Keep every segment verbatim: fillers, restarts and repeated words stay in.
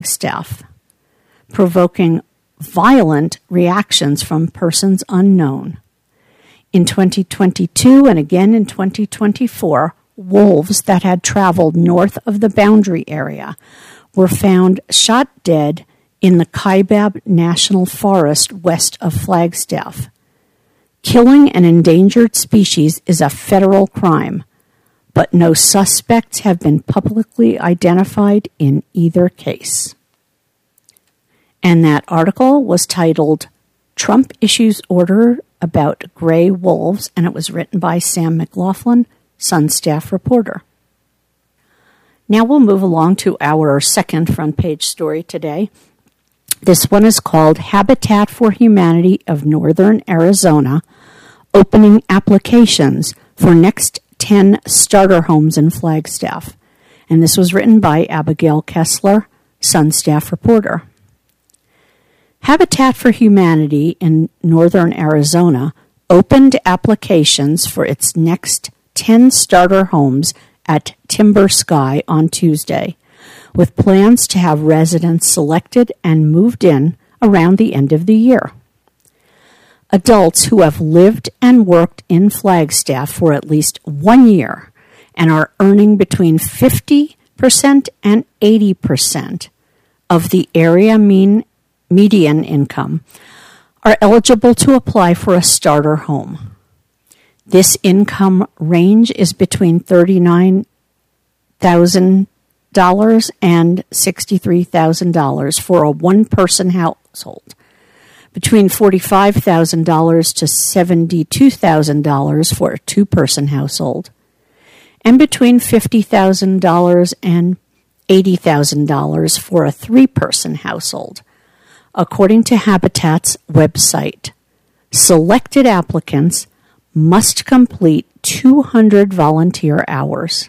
Flagstaff, provoking violent reactions from persons unknown. In twenty twenty-two and again in twenty twenty-four, wolves that had traveled north of the boundary area were found shot dead in the Kaibab National Forest west of Flagstaff. Killing an endangered species is a federal crime, but no suspects have been publicly identified in either case. And that article was titled, Trump Issues Order About Gray Wolves, and it was written by Sam McLaughlin, Sun staff reporter. Now we'll move along to our second front page story today. This one is called Habitat for Humanity of Northern Arizona, Opening Applications for Next ten Starter Homes in Flagstaff. And this was written by Abigail Kessler, Sun staff reporter. Habitat for Humanity in Northern Arizona opened applications for its next ten starter homes at Timber Sky on Tuesday, with plans to have residents selected and moved in around the end of the year. Adults who have lived and worked in Flagstaff for at least one year and are earning between fifty percent and eighty percent of the area mean median income are eligible to apply for a starter home. This income range is between thirty-nine thousand dollars and sixty-three thousand dollars for a one-person household, between forty-five thousand dollars to seventy-two thousand dollars for a two-person household, and between fifty thousand dollars and eighty thousand dollars for a three-person household. According to Habitat's website, selected applicants must complete two hundred volunteer hours.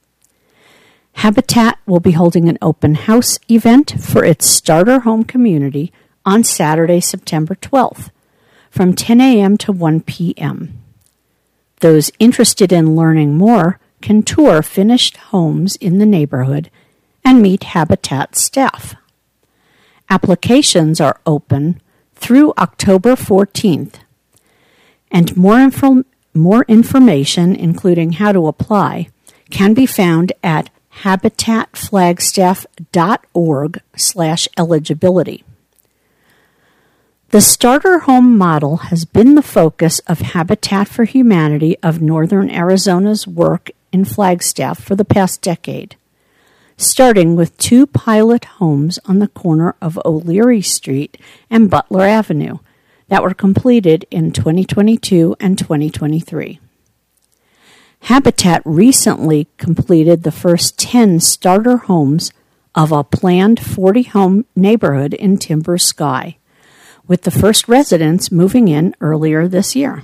Habitat will be holding an open house event for its starter home community on Saturday, September twelfth, from ten a.m. to one p.m. Those interested in learning more can tour finished homes in the neighborhood and meet Habitat staff. Applications are open through October fourteenth, and more, info- more information, including how to apply, can be found at habitatflagstaff.org slash eligibility. The starter home model has been the focus of Habitat for Humanity of Northern Arizona's work in Flagstaff for the past decade, starting with two pilot homes on the corner of O'Leary Street and Butler Avenue that were completed in twenty twenty-two and twenty twenty-three. Habitat recently completed the first ten starter homes of a planned forty-home neighborhood in Timber Sky, with the first residents moving in earlier this year.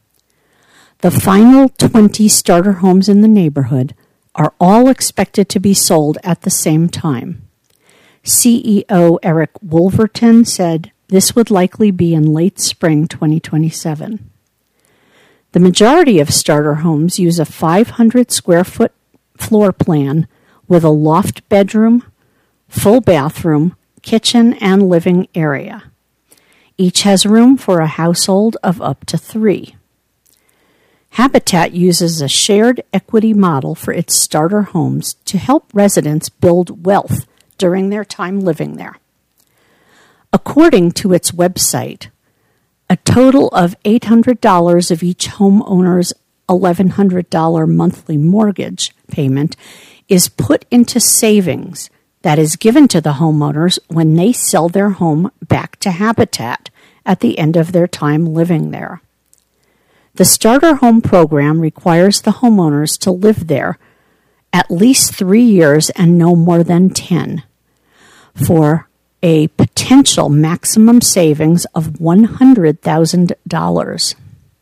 The final twenty starter homes in the neighborhood are all expected to be sold at the same time. C E O Eric Wolverton said this would likely be in late spring twenty twenty-seven. The majority of starter homes use a five hundred square foot floor plan with a loft bedroom, full bathroom, kitchen, and living area. Each has room for a household of up to three. Habitat uses a shared equity model for its starter homes to help residents build wealth during their time living there. According to its website, a total of eight hundred dollars of each homeowner's eleven hundred dollars monthly mortgage payment is put into savings that is given to the homeowners when they sell their home back to Habitat at the end of their time living there. The starter home program requires the homeowners to live there at least three years and no more than ten for a potential maximum savings of one hundred thousand dollars.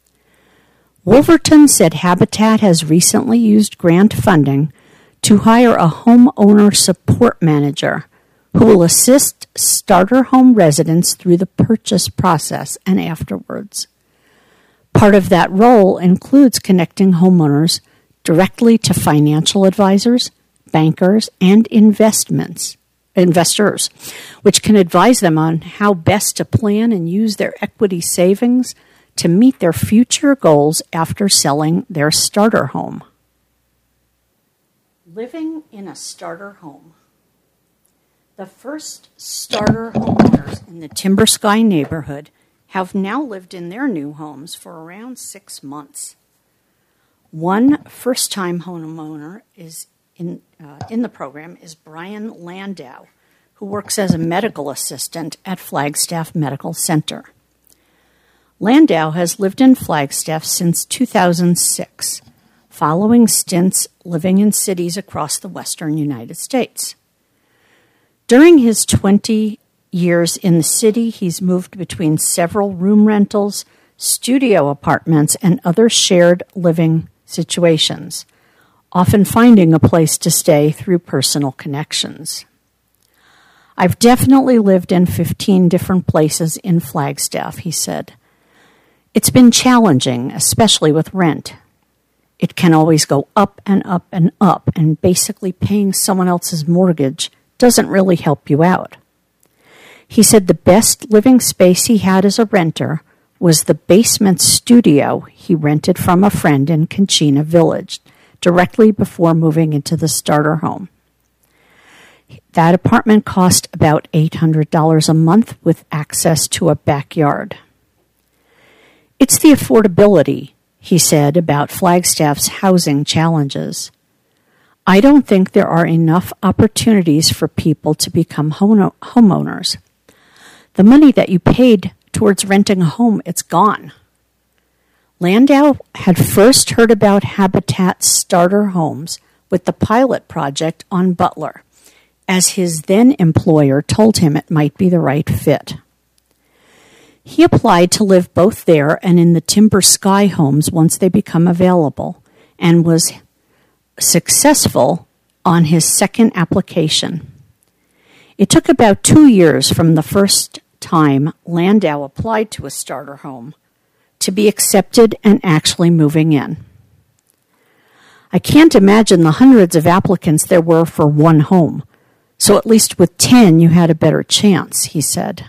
Wolverton said Habitat has recently used grant funding to hire a homeowner support manager who will assist starter home residents through the purchase process and afterwards. Part of that role includes connecting homeowners directly to financial advisors, bankers, and investments investors, which can advise them on how best to plan and use their equity savings to meet their future goals after selling their starter home. Living in a starter home. The first starter homeowners in the Timber Sky neighborhood have now lived in their new homes for around six months. One first-time homeowner is in uh, in the program is Brian Landau, who works as a medical assistant at Flagstaff Medical Center. Landau has lived in Flagstaff since two thousand six, following stints living in cities across the western United States. During his twenty years in the city, he's moved between several room rentals, studio apartments, and other shared living situations, often finding a place to stay through personal connections. I've definitely lived in fifteen different places in Flagstaff, he said. It's been challenging, especially with rent. It can always go up and up and up, and basically paying someone else's mortgage doesn't really help you out. He said the best living space he had as a renter was the basement studio he rented from a friend in Conchina Village, directly before moving into the starter home. That apartment cost about eight hundred dollars a month with access to a backyard. It's the affordability, he said, about Flagstaff's housing challenges. I don't think there are enough opportunities for people to become home- homeowners. The money that you paid towards renting a home, it's gone. Landau had first heard about Habitat's starter homes with the pilot project on Butler, as his then employer told him it might be the right fit. He applied to live both there and in the Timber Sky homes once they become available, and was successful on his second application. It took about two years from the first time Landau applied to a starter home to be accepted and actually moving in. I can't imagine the hundreds of applicants there were for one home, so at least with ten you had a better chance, he said.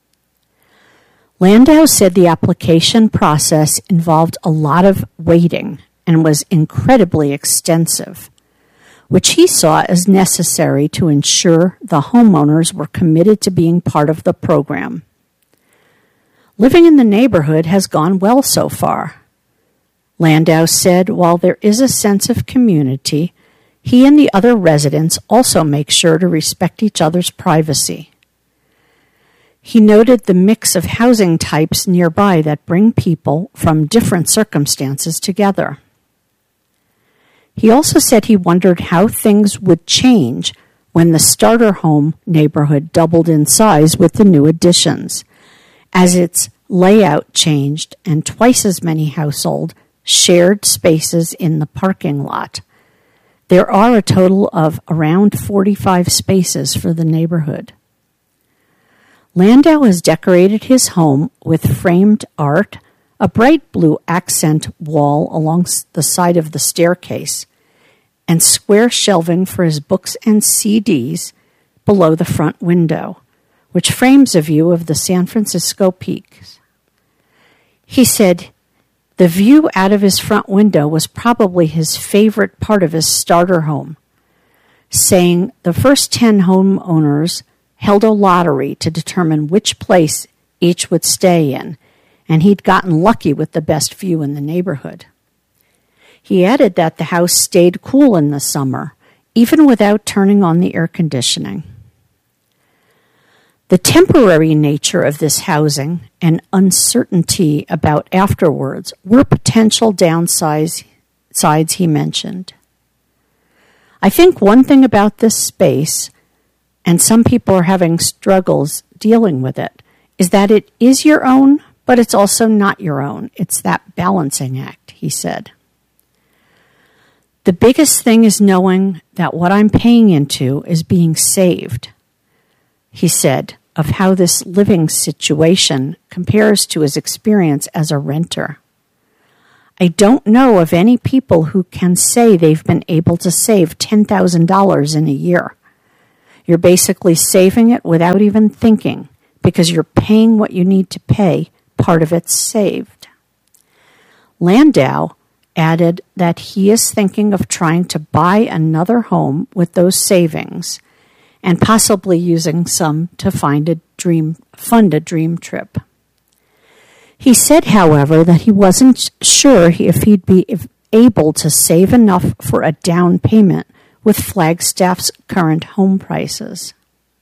Landau said the application process involved a lot of waiting and was incredibly extensive, which he saw as necessary to ensure the homeowners were committed to being part of the program. Living in the neighborhood has gone well so far. Landau said while there is a sense of community, he and the other residents also make sure to respect each other's privacy. He noted the mix of housing types nearby that bring people from different circumstances together. He also said he wondered how things would change when the starter home neighborhood doubled in size with the new additions, as its layout changed and twice as many households shared spaces in the parking lot. There are a total of around forty-five spaces for the neighborhood. Landau has decorated his home with framed art, a bright blue accent wall along the side of the staircase, and square shelving for his books and C Ds below the front window, which frames a view of the San Francisco peaks. He said the view out of his front window was probably his favorite part of his starter home, saying the first ten homeowners held a lottery to determine which place each would stay in, and he'd gotten lucky with the best view in the neighborhood. He added that the house stayed cool in the summer, even without turning on the air conditioning. The temporary nature of this housing and uncertainty about afterwards were potential downsides sides he mentioned. I think one thing about this space, and some people are having struggles dealing with it, is that it is your own, but it's also not your own. It's that balancing act, he said. The biggest thing is knowing that what I'm paying into is being saved, he said, of how this living situation compares to his experience as a renter. I don't know of any people who can say they've been able to save ten thousand dollars in a year. You're basically saving it without even thinking because you're paying what you need to pay. Part of it's saved. Landau added that he is thinking of trying to buy another home with those savings and possibly using some to find a dream, fund a dream trip. He said, however, that he wasn't sure if he'd be able to save enough for a down payment with Flagstaff's current home prices.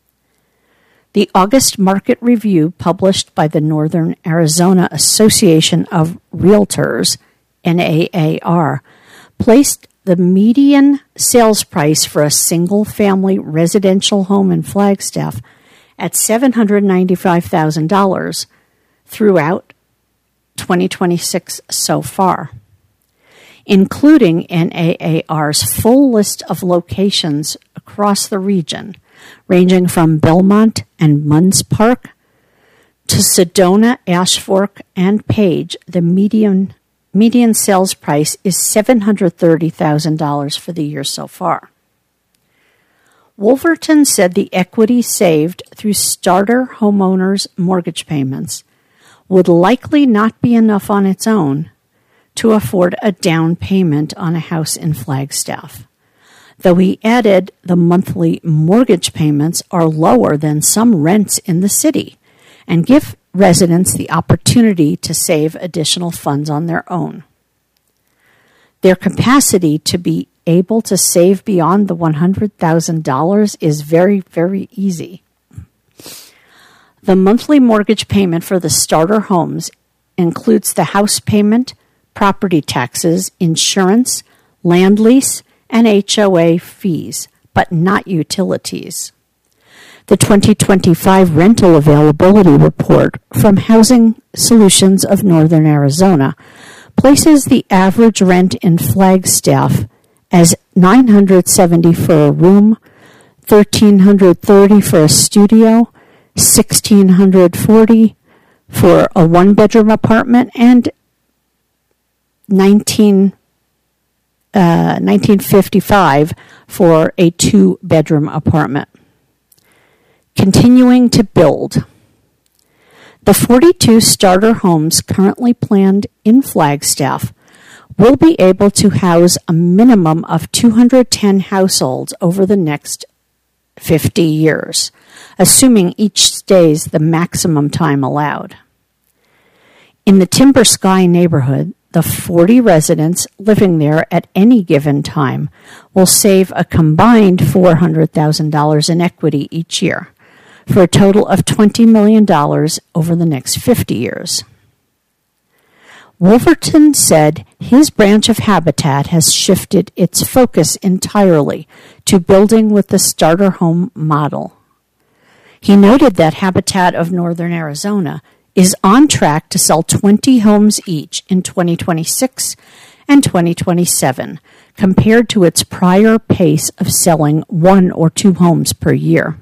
The August Market Review, published by the Northern Arizona Association of Realtors, N A A R, placed the median sales price for a single-family residential home in Flagstaff at seven hundred ninety-five thousand dollars throughout twenty twenty-six so far, including N A A R's full list of locations across the region, ranging from Belmont and Munds Park to Sedona, Ash Fork, and Page. The median median sales price is seven hundred thirty thousand dollars for the year so far. Wolverton said the equity saved through starter homeowners' mortgage payments would likely not be enough on its own to afford a down payment on a house in Flagstaff, though he added the monthly mortgage payments are lower than some rents in the city and give residents the opportunity to save additional funds on their own. Their capacity to be able to save beyond the one hundred thousand dollars is very, very easy. The monthly mortgage payment for the starter homes includes the house payment, property taxes, insurance, land lease, and H O A fees, but not utilities. The twenty twenty-five Rental Availability Report from Housing Solutions of Northern Arizona places the average rent in Flagstaff as nine hundred seventy dollars for a room, one thousand three hundred thirty dollars for a studio, one thousand six hundred forty dollars for a one-bedroom apartment, and nineteen uh, nineteen fifty-five for a two-bedroom apartment. Continuing to build. The forty-two starter homes currently planned in Flagstaff will be able to house a minimum of two hundred ten households over the next fifty years, assuming each stays the maximum time allowed. In the Timber Sky neighborhood, the forty residents living there at any given time will save a combined four hundred thousand dollars in equity each year, for a total of twenty million dollars over the next fifty years. Wolverton said his branch of Habitat has shifted its focus entirely to building with the starter home model. He noted that Habitat of Northern Arizona is on track to sell twenty homes each in twenty twenty-six and twenty twenty-seven, compared to its prior pace of selling one or two homes per year.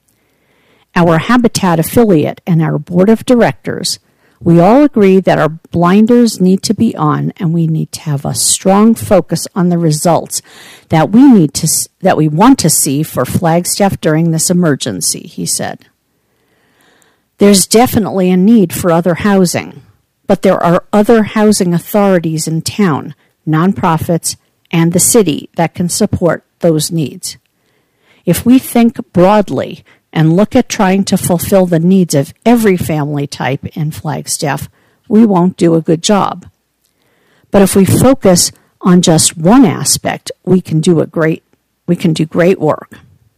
Our Habitat affiliate and our board of directors, we all agree that our blinders need to be on and we need to have a strong focus on the results that we need to that we want to see for Flagstaff during this emergency, he said. There's definitely a need for other housing, but there are other housing authorities in town, nonprofits, and the city that can support those needs. If we think broadly and look at trying to fulfill the needs of every family type in Flagstaff, we won't do a good job. But if we focus on just one aspect, we can do a great we can do great work.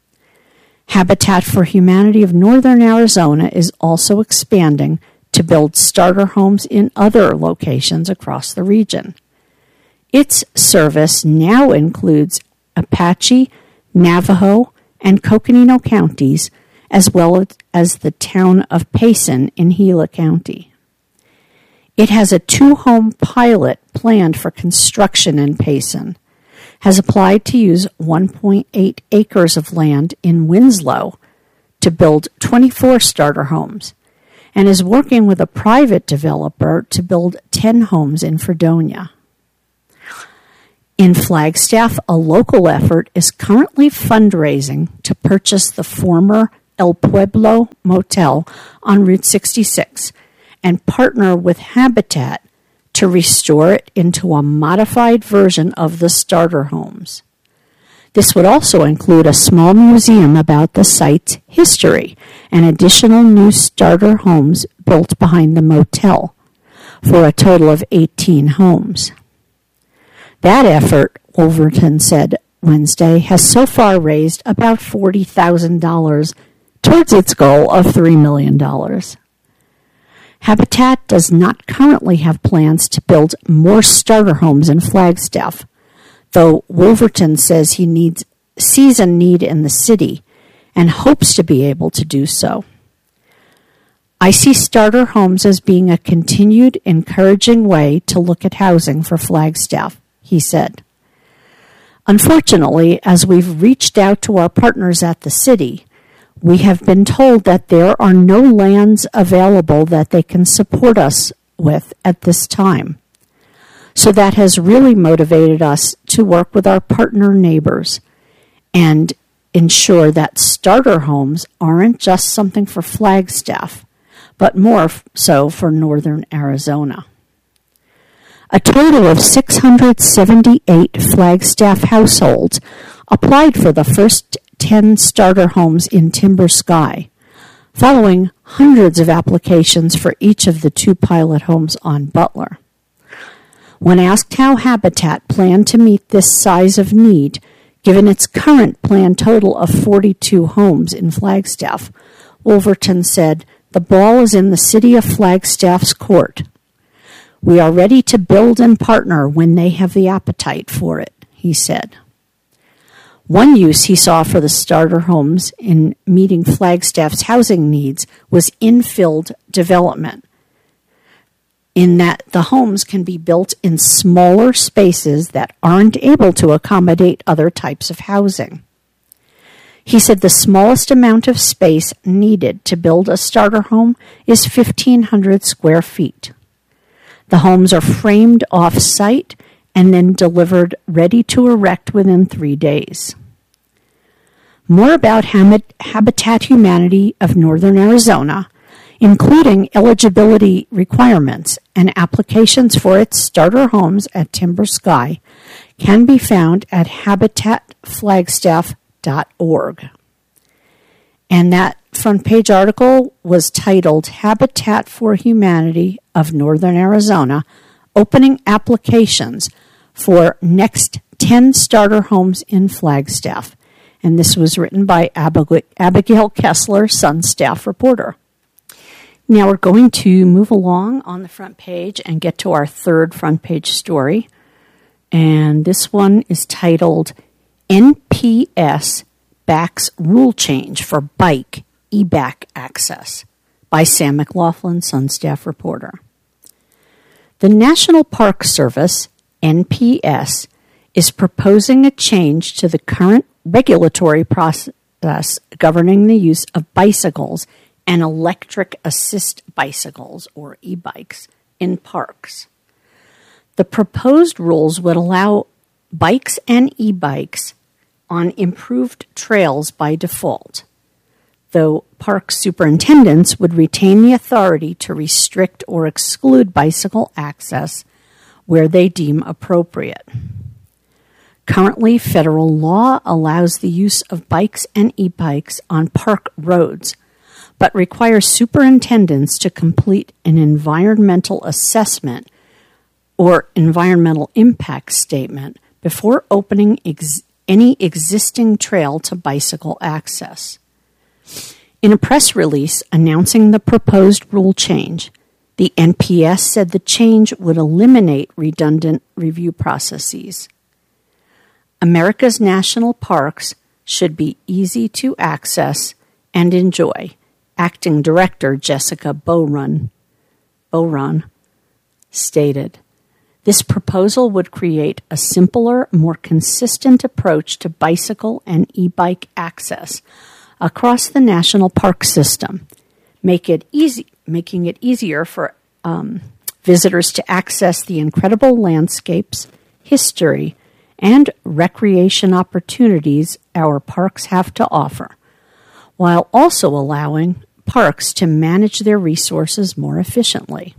Habitat for Humanity of Northern Arizona is also expanding to build starter homes in other locations across the region. Its service now includes Apache, Navajo, and Coconino counties, as well as the town of Payson in Gila County. It has a two-home pilot planned for construction in Payson, has applied to use one point eight acres of land in Winslow to build twenty-four starter homes, and is working with a private developer to build ten homes in Fredonia. In Flagstaff, a local effort is currently fundraising to purchase the former El Pueblo Motel on Route sixty-six and partner with Habitat to restore it into a modified version of the starter homes. This would also include a small museum about the site's history and additional new starter homes built behind the motel, for a total of eighteen homes. That effort, Wolverton said Wednesday, has so far raised about forty thousand dollars towards its goal of three million dollars. Habitat does not currently have plans to build more starter homes in Flagstaff, though Wolverton says he needs, sees a need in the city and hopes to be able to do so. I see starter homes as being a continued, encouraging way to look at housing for Flagstaff, he said. Unfortunately, as we've reached out to our partners at the city, we have been told that there are no lands available that they can support us with at this time. So that has really motivated us to work with our partner neighbors and ensure that starter homes aren't just something for Flagstaff, but more so for northern Arizona. A total of six hundred seventy-eight Flagstaff households applied for the first ten starter homes in Timber Sky, following hundreds of applications for each of the two pilot homes on Butler. When asked how Habitat planned to meet this size of need, given its current planned total of forty-two homes in Flagstaff, Wolverton said, "The ball is in the city of Flagstaff's court. We are ready to build and partner when they have the appetite for it," he said. One use he saw for the starter homes in meeting Flagstaff's housing needs was infilled development, in that the homes can be built in smaller spaces that aren't able to accommodate other types of housing. He said the smallest amount of space needed to build a starter home is fifteen hundred square feet. The homes are framed off-site and then delivered ready to erect within three days. More about Habitat Humanity of Northern Arizona, including eligibility requirements and applications for its starter homes at Timber Sky, can be found at habitat flagstaff dot org. And that front page article was titled Habitat for Humanity of Northern Arizona, Opening Applications for Next ten Starter Homes in Flagstaff. And this was written by Abigail Kessler, Sun staff reporter. Now we're going to move along on the front page and get to our third front page story. And this one is titled N P S Backs Rule Change for Bike E-Back Access by Sam McLaughlin, Sun staff reporter. The National Park Service, N P S, is proposing a change to the current regulatory process governing the use of bicycles and electric assist bicycles, or e-bikes, in parks. The proposed rules would allow bikes and e-bikes on improved trails by default, though park superintendents would retain the authority to restrict or exclude bicycle access where they deem appropriate. Currently, federal law allows the use of bikes and e-bikes on park roads, but requires superintendents to complete an environmental assessment or environmental impact statement before opening ex- any existing trail to bicycle access. In a press release announcing the proposed rule change, the N P S said the change would eliminate redundant review processes. America's national parks should be easy to access and enjoy, Acting Director Jessica Bowron, Bowron stated. This proposal would create a simpler, more consistent approach to bicycle and e-bike access across the national park system, make it easy, making it easier for um, visitors to access the incredible landscapes, history, and recreation opportunities our parks have to offer, while also allowing parks to manage their resources more efficiently.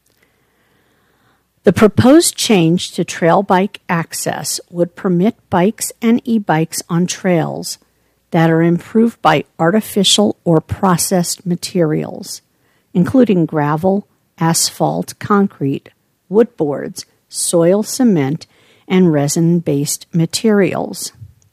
The proposed change to trail bike access would permit bikes and e-bikes on trails that are improved by artificial or processed materials, including gravel, asphalt, concrete, wood boards, soil cement, and resin-based materials.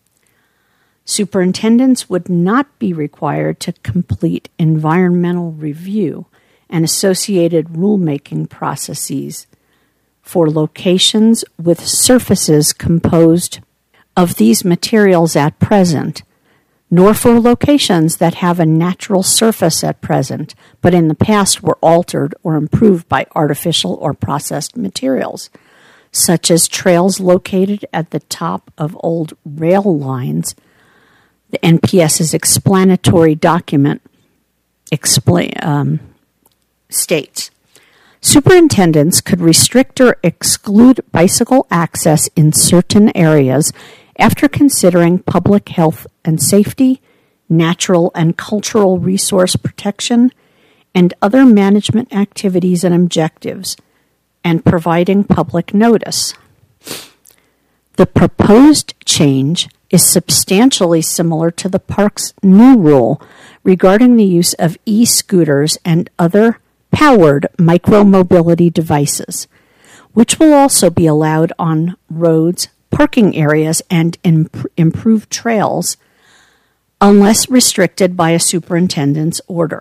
Superintendents would not be required to complete environmental review and associated rulemaking processes for locations with surfaces composed of these materials at present, nor for locations that have a natural surface at present, but in the past were altered or improved by artificial or processed materials, such as trails located at the top of old rail lines. The N P S's explanatory document explain, um, states, superintendents could restrict or exclude bicycle access in certain areas after considering public health and safety, natural and cultural resource protection, and other management activities and objectives, and providing public notice. The proposed change is substantially similar to the park's new rule regarding the use of e-scooters and other powered micromobility devices, which will also be allowed on roads, parking areas, and imp- improved trails unless restricted by a superintendent's order.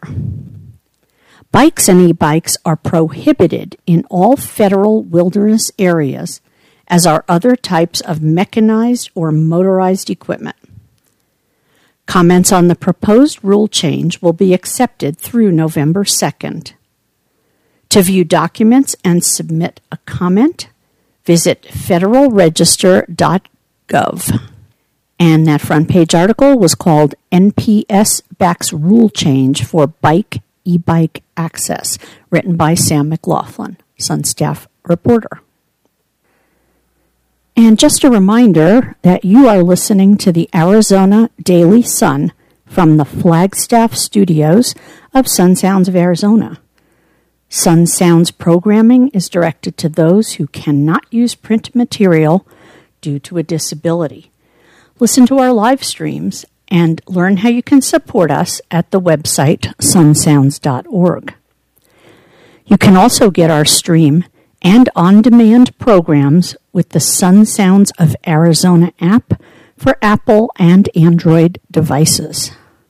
Bikes and e-bikes are prohibited in all federal wilderness areas, as are other types of mechanized or motorized equipment. Comments on the proposed rule change will be accepted through November second. To view documents and submit a comment, visit federal register dot gov. And that front page article was called N P S Backs Rule Change for Bike E-Bike Access, written by Sam McLaughlin, Sun staff reporter. And just a reminder that you are listening to the Arizona Daily Sun from the Flagstaff studios of Sun Sounds of Arizona. Sun Sounds programming is directed to those who cannot use print material due to a disability. Listen to our live streams and learn how you can support us at the website sun sounds dot org. You can also get our stream and on-demand programs with the Sun Sounds of Arizona app for Apple and Android devices.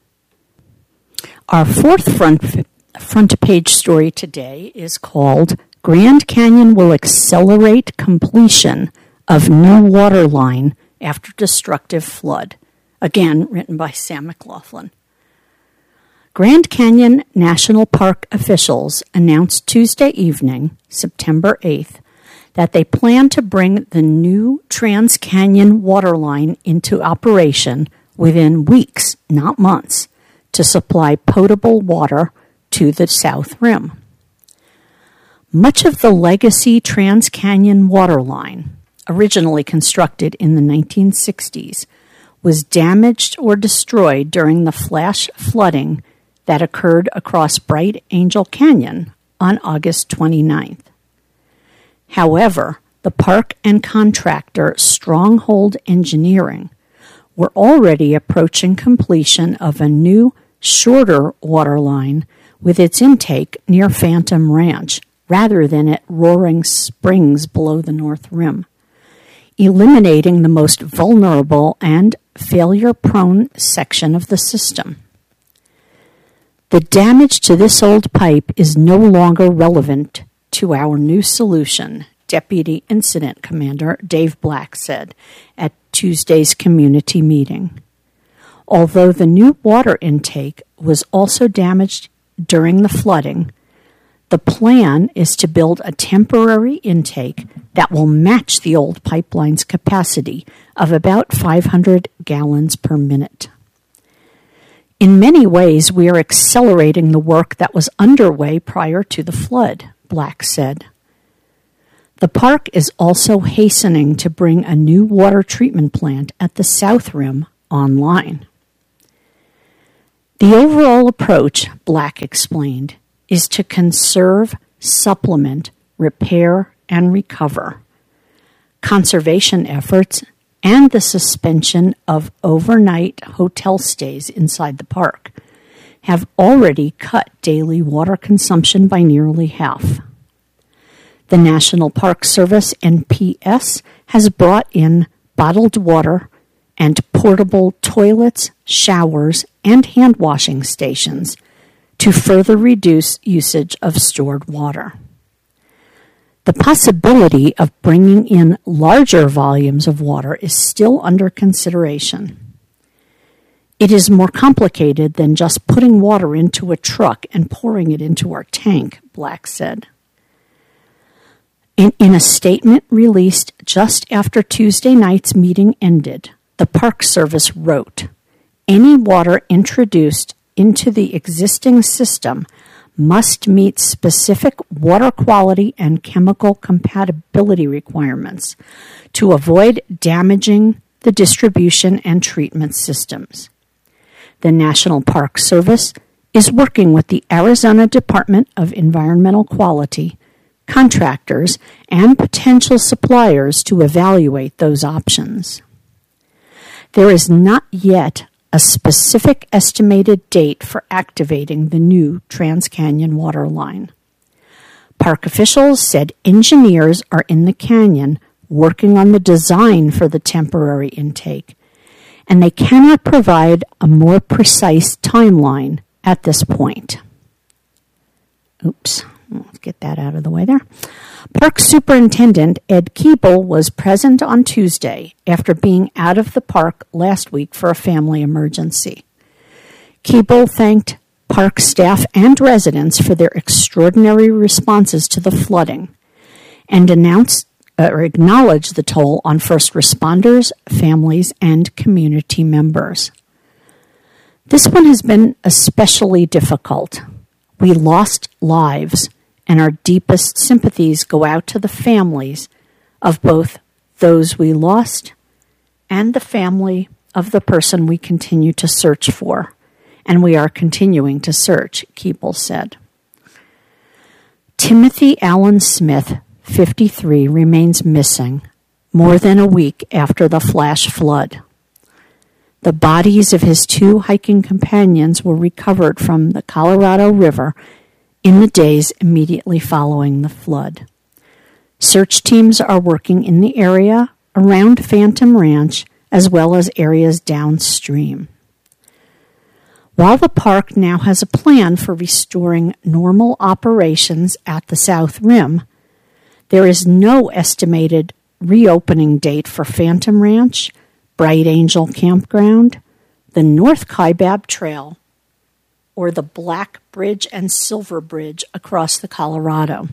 Our fourth front, front page story today is called Grand Canyon Will Accelerate Completion of New Water Line After Destructive Flood. Again, written by Sam McLaughlin. Grand Canyon National Park officials announced Tuesday evening, September eighth, that they plan to bring the new Trans-Canyon water line into operation within weeks, not months, to supply potable water to the South Rim. Much of the legacy Trans-Canyon water line, originally constructed in the nineteen sixties, was damaged or destroyed during the flash flooding that occurred across Bright Angel Canyon on August twenty-ninth. However, the park and contractor Stronghold Engineering were already approaching completion of a new, shorter water line with its intake near Phantom Ranch rather than at Roaring Springs below the North Rim, eliminating the most vulnerable and failure-prone section of the system. The damage to this old pipe is no longer relevant to our new solution, Deputy Incident Commander Dave Black said at Tuesday's community meeting. Although the new water intake was also damaged during the flooding, the plan is to build a temporary intake that will match the old pipeline's capacity of about five hundred gallons per minute. In many ways, we are accelerating the work that was underway prior to the flood, Black said. The park is also hastening to bring a new water treatment plant at the South Rim online. The overall approach, Black explained, is to conserve, supplement, repair, and recover. Conservation efforts and the suspension of overnight hotel stays inside the park have already cut daily water consumption by nearly half. The National Park Service, N P S, has brought in bottled water and portable toilets, showers, and hand washing stations to further reduce usage of stored water. The possibility of bringing in larger volumes of water is still under consideration. It is more complicated than just putting water into a truck and pouring it into our tank, Black said. In, in a statement released just after Tuesday night's meeting ended, the Park Service wrote, "Any water introduced into the existing system must meet specific water quality and chemical compatibility requirements to avoid damaging the distribution and treatment systems. The National Park Service is working with the Arizona Department of Environmental Quality, contractors, and potential suppliers to evaluate those options. There is not yet a specific estimated date for activating the new Trans-Canyon water line. Park officials said engineers are in the canyon working on the design for the temporary intake, and they cannot provide a more precise timeline at this point." Oops, let's get that out of the way there. Park Superintendent Ed Keeble was present on Tuesday after being out of the park last week for a family emergency. Keeble thanked park staff and residents for their extraordinary responses to the flooding and announced uh, or acknowledged the toll on first responders, families, and community members. "This one has been especially difficult. We lost lives, and our deepest sympathies go out to the families of both those we lost and the family of the person we continue to search for, and we are continuing to search," Keeble said. Timothy Allen Smith, fifty-three, remains missing more than a week after the flash flood. The bodies of his two hiking companions were recovered from the Colorado River in the days immediately following the flood. Search teams are working in the area around Phantom Ranch as well as areas downstream. While the park now has a plan for restoring normal operations at the South Rim, there is no estimated reopening date for Phantom Ranch, Bright Angel Campground, the North Kaibab Trail, or the Black Bridge and Silver Bridge across the Colorado.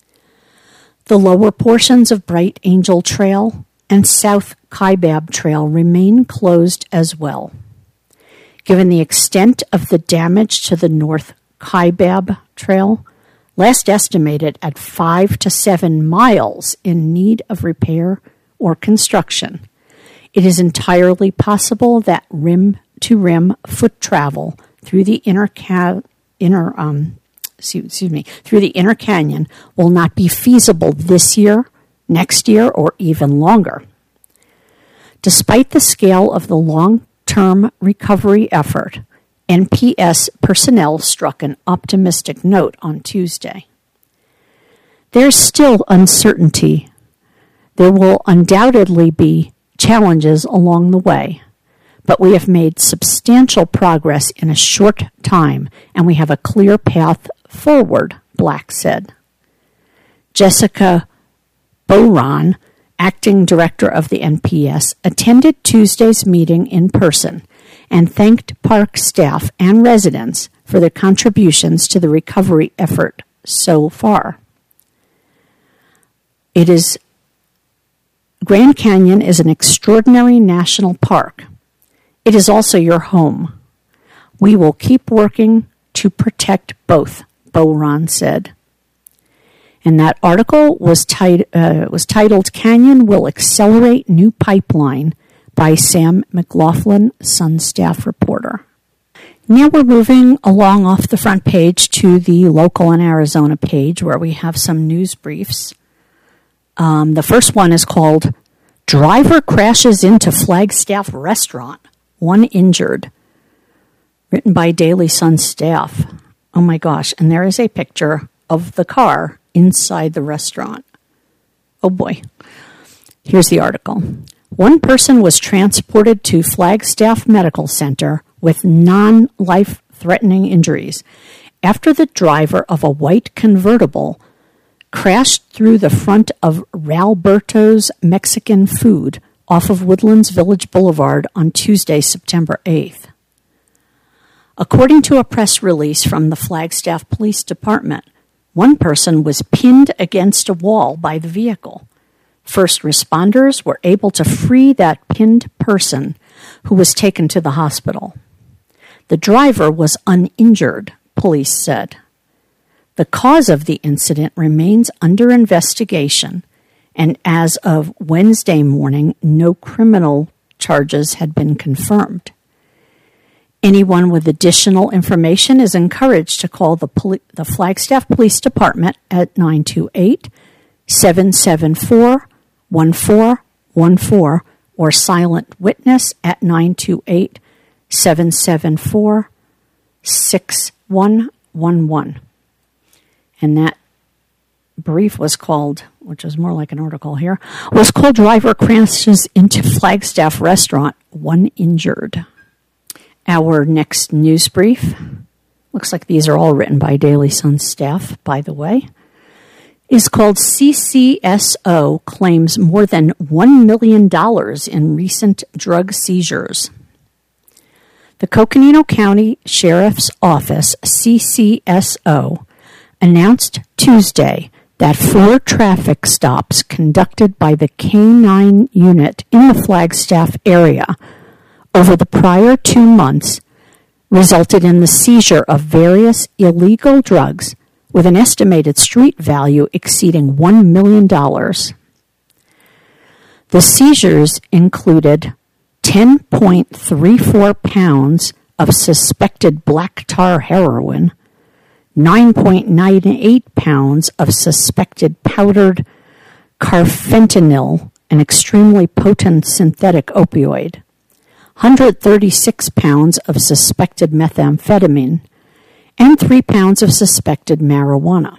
The lower portions of Bright Angel Trail and South Kaibab Trail remain closed as well. Given the extent of the damage to the North Kaibab Trail, last estimated at five to seven miles in need of repair or construction, it is entirely possible that rim-to-rim foot travel through the inner ca- inner um excuse me through the inner canyon will not be feasible this year, next year, or even longer. Despite the scale of the long-term recovery effort, N P S personnel struck an optimistic note on Tuesday. There's still uncertainty. There will undoubtedly be challenges along the way, but we have made substantial progress in a short time, and we have a clear path forward, Black said. Jessica Boron, acting director of the N P S, attended Tuesday's meeting in person and thanked park staff and residents for their contributions to the recovery effort so far. It is Grand Canyon is an extraordinary national park. It is also your home. We will keep working to protect both, Boron said. And that article was, tit- uh, was titled, Canyon Will Accelerate New Pipeline by Sam McLaughlin, Sun staff reporter. Now we're moving along off the front page to the local in Arizona page where we have some news briefs. Um, the first one is called, Driver Crashes into Flagstaff Restaurant, One Injured. Written by Daily Sun staff. Oh my gosh, and there is a picture of the car inside the restaurant. Oh boy. Here's the article. One person was transported to Flagstaff Medical Center with non-life-threatening injuries after the driver of a white convertible crashed through the front of Ralberto's Mexican Food off of Woodlands Village Boulevard on Tuesday, September eighth. According to a press release from the Flagstaff Police Department, one person was pinned against a wall by the vehicle. First responders were able to free that pinned person, who was taken to the hospital. The driver was uninjured, police said. The cause of the incident remains under investigation, and as of Wednesday morning, no criminal charges had been confirmed. Anyone with additional information is encouraged to call the, poli- the Flagstaff Police Department at nine two eight, seven seven four, one four one four or Silent Witness at nine two eight, seven seven four, six one one one. And that brief was called, which is more like an article here, was called Driver Crashes into Flagstaff Restaurant, One Injured. Our next news brief, looks like these are all written by Daily Sun staff, by the way, is called C C S O Claims More Than one million dollars in Recent Drug Seizures. The Coconino County Sheriff's Office, C C S O, announced Tuesday that four traffic stops conducted by the K nine unit in the Flagstaff area over the prior two months resulted in the seizure of various illegal drugs with an estimated street value exceeding one million dollars. The seizures included ten point three four pounds of suspected black tar heroin, nine point nine eight pounds of suspected powdered carfentanil, an extremely potent synthetic opioid, one hundred thirty-six pounds of suspected methamphetamine, and three pounds of suspected marijuana.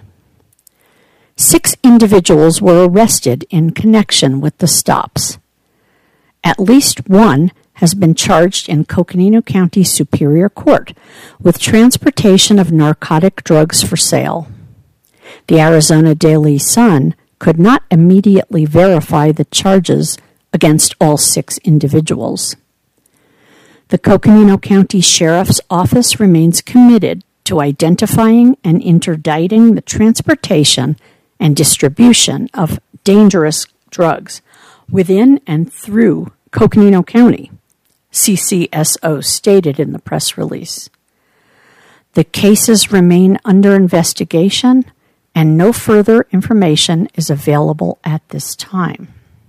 Six individuals were arrested in connection with the stops. At least one has been charged in Coconino County Superior Court with transportation of narcotic drugs for sale. The Arizona Daily Sun could not immediately verify the charges against all six individuals. The Coconino County Sheriff's Office remains committed to identifying and interdicting the transportation and distribution of dangerous drugs within and through Coconino County, C C S O stated in the press release. The cases remain under investigation, and no further information is available at this time.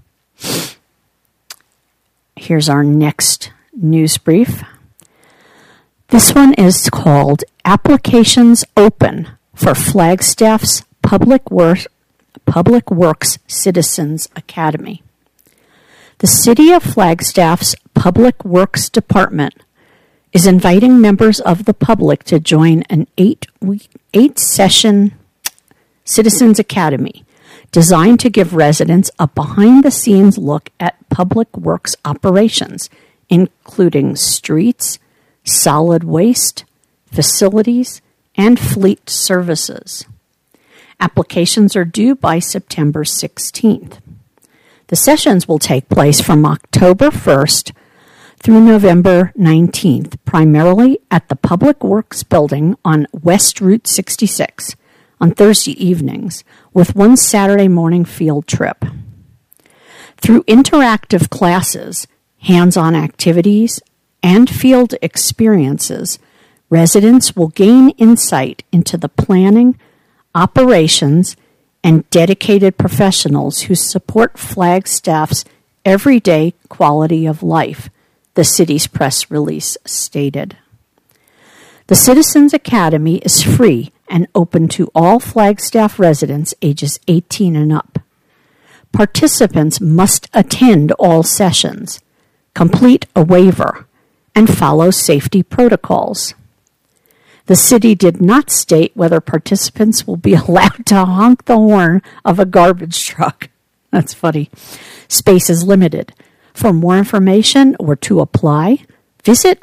Here's our next news brief. This one is called Applications Open for Flagstaff's Public, Wor- Public Works Citizens Academy. The City of Flagstaff's Public Works Department is inviting members of the public to join an eight-week, eight-session Citizens Academy designed to give residents a behind-the-scenes look at public works operations, including streets, solid waste, facilities, and fleet services. Applications are due by September sixteenth. The sessions will take place from October first through November nineteenth, primarily at the Public Works Building on West Route sixty-six on Thursday evenings, with one Saturday morning field trip. Through interactive classes, hands-on activities, and field experiences, residents will gain insight into the planning, operations, and dedicated professionals who support Flagstaff's everyday quality of life, the city's press release stated. The Citizens Academy is free and open to all Flagstaff residents ages eighteen and up. Participants must attend all sessions, complete a waiver, and follow safety protocols. The city did not state whether participants will be allowed to honk the horn of a garbage truck. That's funny. Space is limited. For more information or to apply, visit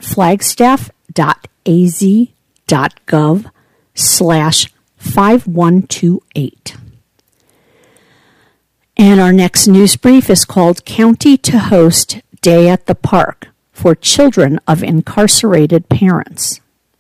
flagstaff.az.gov slash 5128. And our next news brief is called County to Host Day at the Park for Children of Incarcerated Parents.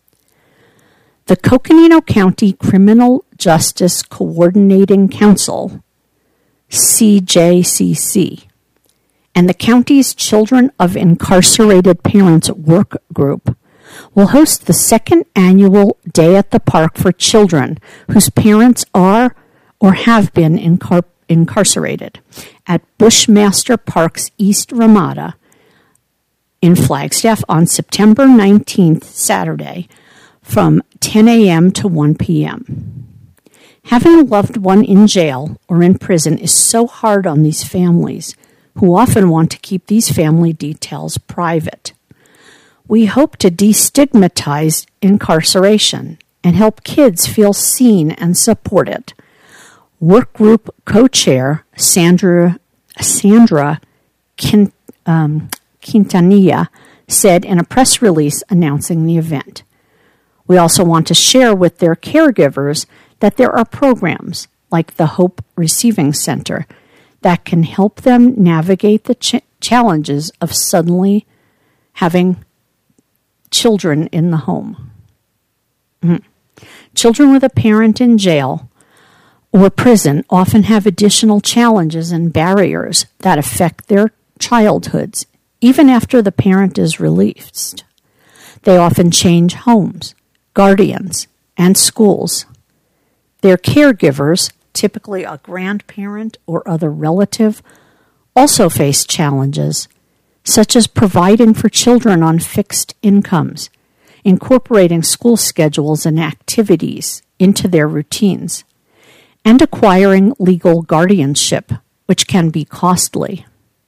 The Coconino County Criminal Justice Coordinating Council, C J C C, and the county's Children of Incarcerated Parents Work Group will host the second annual Day at the Park for children whose parents are or have been incar- incarcerated at Bushmaster Park's East Ramada in Flagstaff on September nineteenth, Saturday, from ten a.m. to one p.m. Having a loved one in jail or in prison is so hard on these families, who often want to keep these family details private. We hope to destigmatize incarceration and help kids feel seen and supported. Work group co-chair Sandra Sandra Quint, um, Quintanilla said in a press release announcing the event. We also want to share with their caregivers that there are programs like the Hope Receiving Center that can help them navigate the ch- challenges of suddenly having children in the home. Mm-hmm. Children with a parent in jail or prison often have additional challenges and barriers that affect their childhoods, even after the parent is released. They often change homes, guardians, and schools. Their caregivers, typically a grandparent or other relative, also face challenges, such as providing for children on fixed incomes, incorporating school schedules and activities into their routines, and acquiring legal guardianship, which can be costly.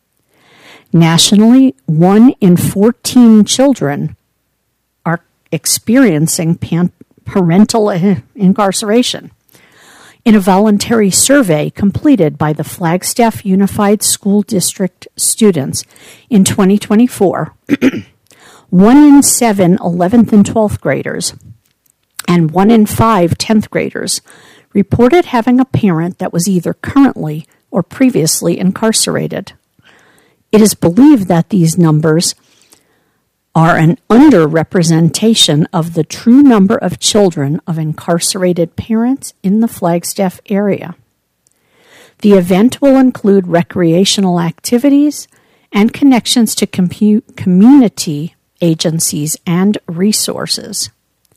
Nationally, one in fourteen children are experiencing pan- parental incarceration. In a voluntary survey completed by the Flagstaff Unified School District students in twenty twenty-four, one in seven eleventh and twelfth graders and one in five tenth graders reported having a parent that was either currently or previously incarcerated. It is believed that these numbers are an underrepresentation of the true number of children of incarcerated parents in the Flagstaff area. The event will include recreational activities and connections to compu- community agencies and resources.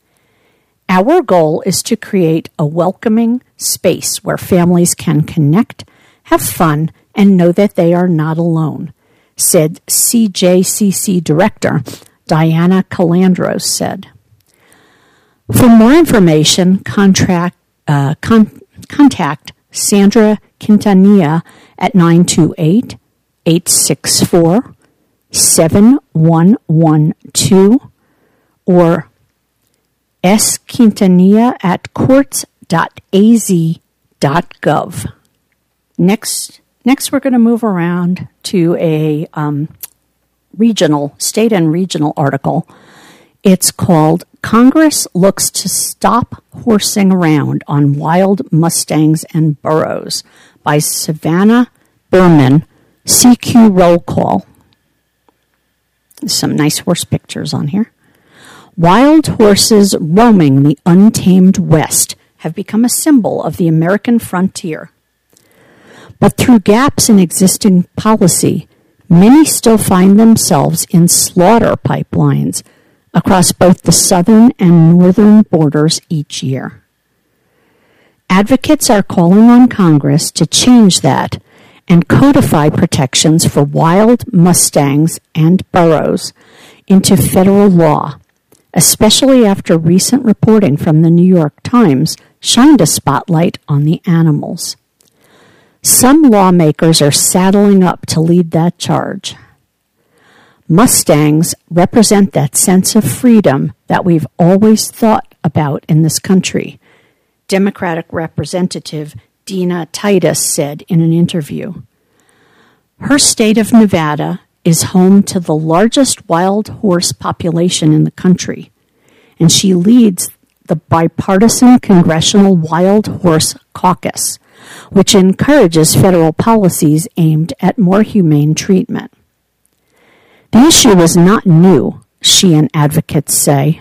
Our goal is to create a welcoming space where families can connect, have fun, and know that they are not alone, said C J C C Director Diana Calandros said. For more information, contract, uh, con- contact Sandra Quintanilla at nine two eight, eight six four, seven one one two or S. Quintanilla at courts dot a z dot gov. Next, next we're going to move around to a um, regional, state and regional article. It's called Congress Looks to Stop Horsing Around on Wild Mustangs and Burros by Savannah Berman, C Q Roll Call. Some nice horse pictures on here. Wild horses roaming the untamed West have become a symbol of the American frontier. But through gaps in existing policy, many still find themselves in slaughter pipelines across both the southern and northern borders each year. Advocates are calling on Congress to change that and codify protections for wild mustangs and burros into federal law, especially after recent reporting from the New York Times shined a spotlight on the animals. Some lawmakers are saddling up to lead that charge. Mustangs represent that sense of freedom that we've always thought about in this country, Democratic Representative Dina Titus said in an interview. Her state of Nevada is home to the largest wild horse population in the country, and she leads the bipartisan Congressional Wild Horse Caucus, which encourages federal policies aimed at more humane treatment. The issue is not new, she and advocates say.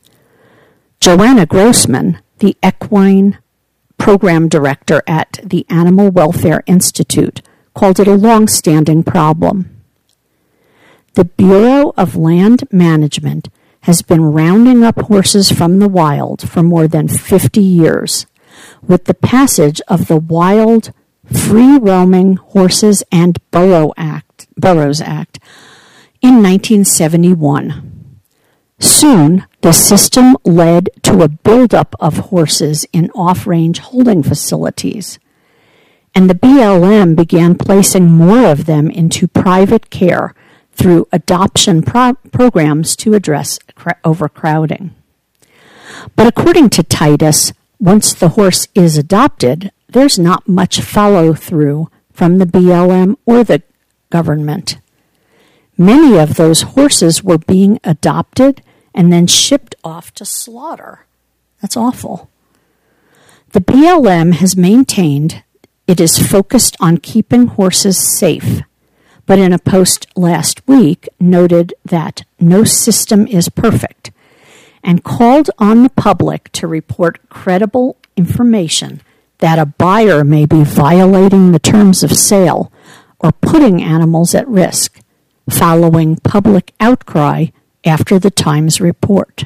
Joanna Grossman, the equine program director at the Animal Welfare Institute, called it a long-standing problem. The Bureau of Land Management has been rounding up horses from the wild for more than fifty years, with the passage of the Wild Free-Roaming Horses and Burro Act, Burros Act in nineteen seventy-one. Soon, the system led to a buildup of horses in off-range holding facilities, and the B L M began placing more of them into private care through adoption pro- programs to address cr- overcrowding. But according to Titus, once the horse is adopted, there's not much follow-through from the B L M or the government. Many of those horses were being adopted and then shipped off to slaughter. That's awful. The B L M has maintained it is focused on keeping horses safe, but in a post last week noted that no system is perfect and called on the public to report credible information that a buyer may be violating the terms of sale or putting animals at risk, following public outcry after the Times report.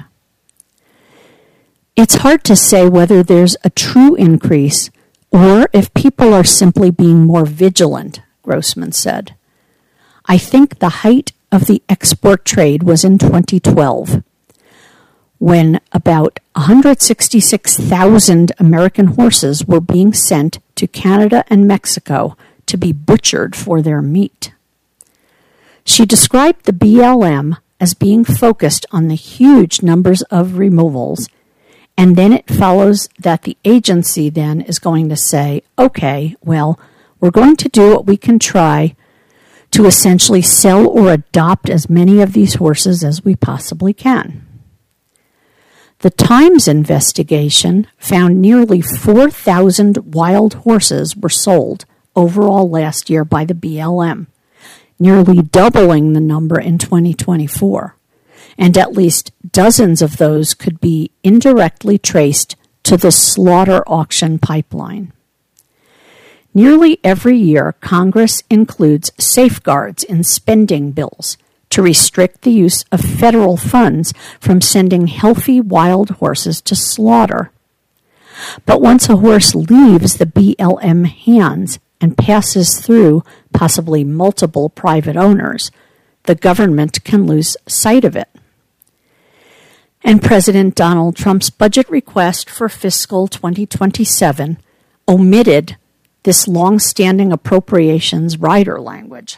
It's hard to say whether there's a true increase or if people are simply being more vigilant, Grossman said. I think the height of the export trade was in twenty twelve, when about one hundred sixty-six thousand American horses were being sent to Canada and Mexico to be butchered for their meat. She described the B L M as being focused on the huge numbers of removals, and then it follows that the agency then is going to say, okay, well, we're going to do what we can try to essentially sell or adopt as many of these horses as we possibly can. The Times investigation found nearly four thousand wild horses were sold overall last year by the B L M, nearly doubling the number in twenty twenty-four, and at least dozens of those could be indirectly traced to the slaughter auction pipeline. Nearly every year, Congress includes safeguards in spending bills to restrict the use of federal funds from sending healthy wild horses to slaughter. But once a horse leaves the B L M hands and passes through possibly multiple private owners, the government can lose sight of it. And President Donald Trump's budget request for fiscal twenty twenty-seven omitted this long-standing appropriations rider language.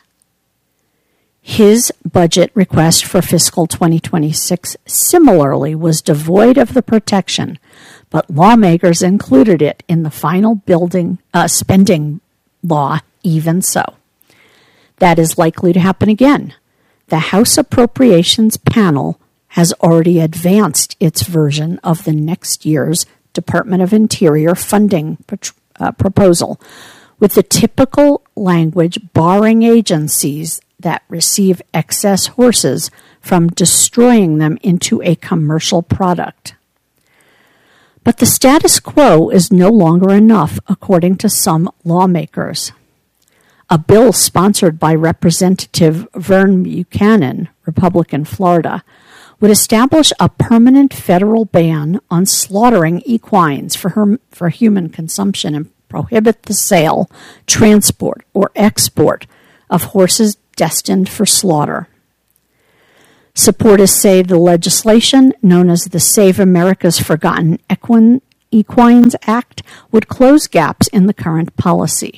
His budget request for fiscal twenty twenty-six similarly was devoid of the protection, but lawmakers included it in the final building uh, spending law even so. That is likely to happen again. The House Appropriations Panel has already advanced its version of the next year's Department of Interior funding uh, proposal, with the typical language barring agencies that receive excess horses from destroying them into a commercial product. But the status quo is no longer enough, according to some lawmakers. A bill sponsored by Representative Vern Buchanan, Republican Florida, would establish a permanent federal ban on slaughtering equines for, her, for human consumption and prohibit the sale, transport, or export of horses destined for slaughter. Supporters say the legislation, known as the Save America's Forgotten Equine, Equines Act, would close gaps in the current policy.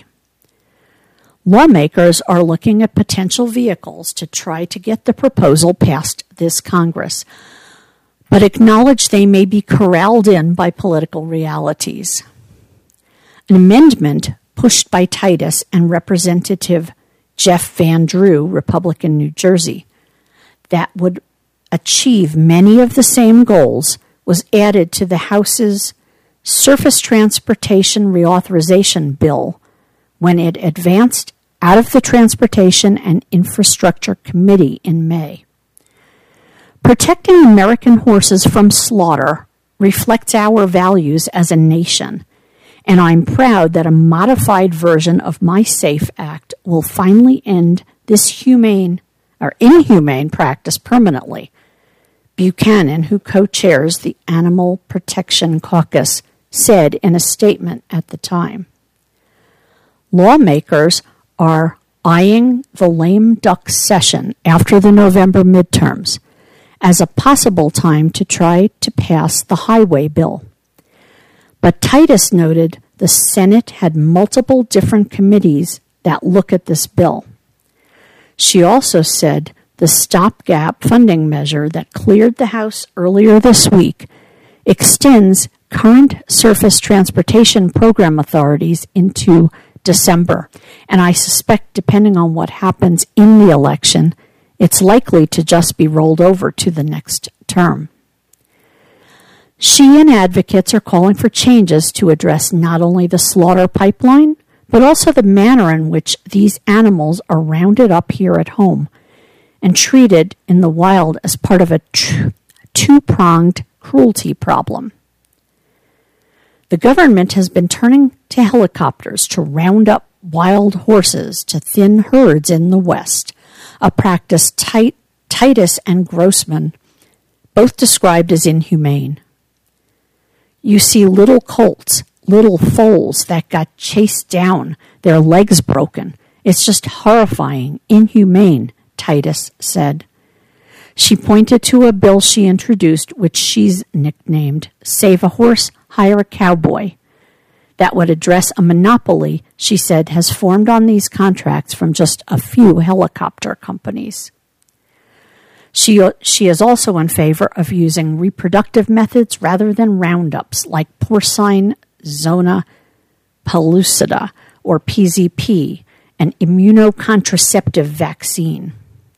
Lawmakers are looking at potential vehicles to try to get the proposal past this Congress, but acknowledge they may be corralled in by political realities. An amendment pushed by Titus and Representative Jeff Van Drew, Republican, New Jersey, that would achieve many of the same goals was added to the House's Surface Transportation Reauthorization Bill when it advanced out of the Transportation and Infrastructure Committee in May. Protecting American horses from slaughter reflects our values as a nation, and I'm proud that a modified version of my SAFE Act will finally end this humane or inhumane practice permanently. Buchanan, who co-chairs the Animal Protection Caucus, said in a statement at the time. Lawmakers are eyeing the lame duck session after the November midterms as a possible time to try to pass the highway bill. But Titus noted the Senate had multiple different committees that look at this bill. She also said the stopgap funding measure that cleared the House earlier this week extends current surface transportation program authorities into December, and I suspect, depending on what happens in the election, it's likely to just be rolled over to the next term. She and advocates are calling for changes to address not only the slaughter pipeline, but also the manner in which these animals are rounded up here at home and treated in the wild as part of a tr- two-pronged cruelty problem. The government has been turning to helicopters to round up wild horses to thin herds in the West, a practice Tit- Titus and Grossman both described as inhumane. You see little colts, little foals that got chased down, their legs broken. It's just horrifying, inhumane, Titus said. She pointed to a bill she introduced, which she's nicknamed Save a Horse, Hire a Cowboy, that would address a monopoly, she said, has formed on these contracts from just a few helicopter companies. She, she is also in favor of using reproductive methods rather than roundups like porcine zona pellucida, or P Z P, an immunocontraceptive vaccine.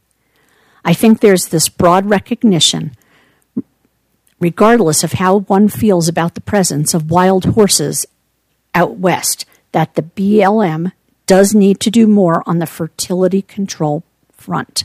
I think there's this broad recognition, regardless of how one feels about the presence of wild horses out west, that the B L M does need to do more on the fertility control front.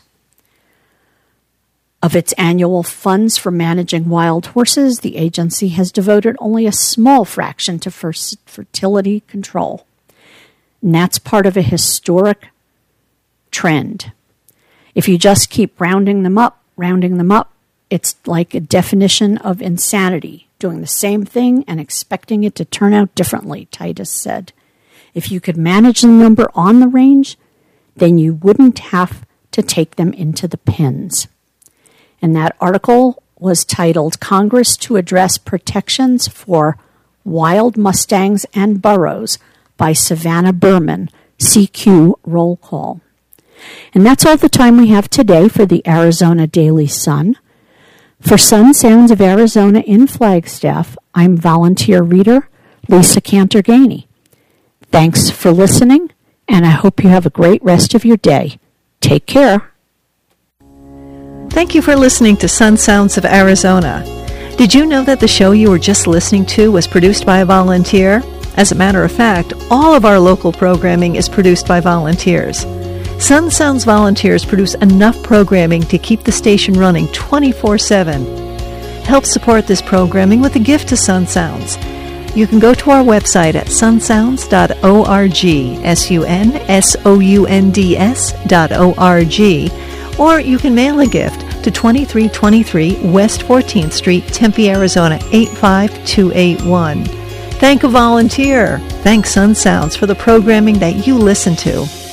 Of its annual funds for managing wild horses, the agency has devoted only a small fraction to fertility control. And that's part of a historic trend. If you just keep rounding them up, rounding them up, it's like a definition of insanity, doing the same thing and expecting it to turn out differently, Titus said. If you could manage the number on the range, then you wouldn't have to take them into the pens. And that article was titled Congress to Address Protections for Wild Mustangs and Burros by Savannah Berman, C Q Roll Call. And that's all the time we have today for the Arizona Daily Sun. For Sun Sounds of Arizona in Flagstaff, I'm volunteer reader Lisa Cantor-Gainey. Thanks for listening, and I hope you have a great rest of your day. Take care. Thank you for listening to Sun Sounds of Arizona. Did you know that the show you were just listening to was produced by a volunteer? As a matter of fact, all of our local programming is produced by volunteers. Sun Sounds volunteers produce enough programming to keep the station running twenty-four seven. Help support this programming with a gift to Sun Sounds. You can go to our website at sun sounds dot org, S U N S O U N D S dot O R G, or you can mail a gift to twenty-three twenty-three West fourteenth Street, Tempe, Arizona eight five two eight one. Thank a volunteer. Thank Sun Sounds for the programming that you listen to.